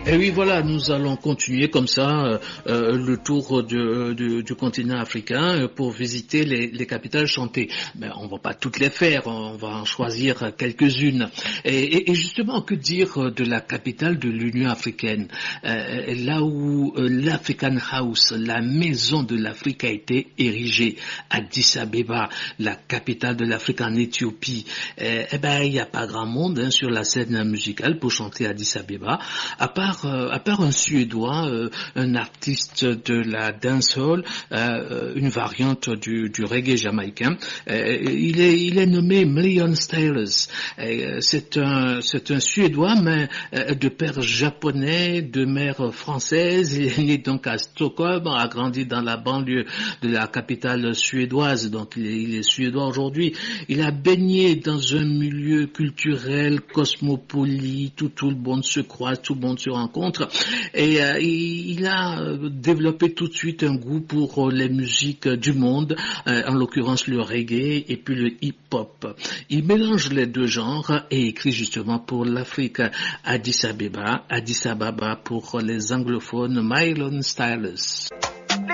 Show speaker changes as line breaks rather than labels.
Et oui, voilà, nous allons continuer comme ça le tour du continent africain pour visiter les capitales chantées. Mais on va pas toutes les faire, on va en choisir quelques-unes. Et justement, que dire de la capitale de l'Union africaine, là où l'African House, la maison de l'Afrique, a été érigée, Addis Abeba, la capitale de l'Afrique en Éthiopie. Il n'y a pas grand monde sur la scène musicale pour chanter Addis Abeba, à part un Suédois, un artiste de la dancehall, une variante du reggae jamaïcain. Il est nommé Million Stylers. C'est un Suédois, mais de père japonais, de mère française. Il est né donc à Stockholm, a grandi dans la banlieue de la capitale suédoise. Donc il est suédois aujourd'hui. Il a baigné dans un milieu culturel cosmopolite où tout le monde se croise, tout le monde se rencontre. Et il a développé tout de suite un goût pour les musiques du monde, en l'occurrence le reggae et puis le hip-hop. Il mélange les deux genres et écrit justement pour l'Afrique Addis Ababa pour les anglophones, Million Stylers.